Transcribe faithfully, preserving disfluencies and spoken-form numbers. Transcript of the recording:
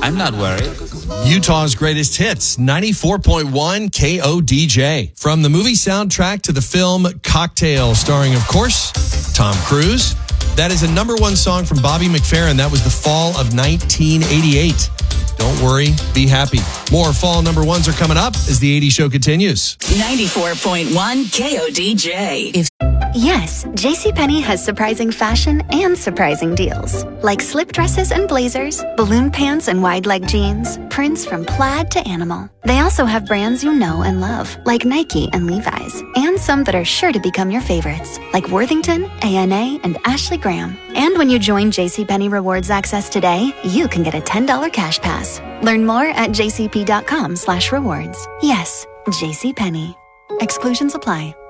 I'm not worried. Utah's greatest hits, ninety-four point one K O D J. From the movie soundtrack to the film Cocktail, starring, of course, Tom Cruise. That is a number one song from Bobby McFerrin. That was the fall of nineteen eighty-eight. Don't worry, be happy. More fall number ones are coming up as the eighties show continues. ninety-four point one K O D J. If Yes, JCPenney has surprising fashion and surprising deals. Like slip dresses and blazers, balloon pants and wide leg jeans, prints from plaid to animal. They also have brands you know and love, like Nike and Levi's, and some that are sure to become your favorites, like Worthington, A N A, and Ashley Graham. And when you join JCPenney Rewards Access today, you can get a ten dollars cash pass. Learn more at jcp.com slash rewards. Yes, JCPenney. Exclusions apply.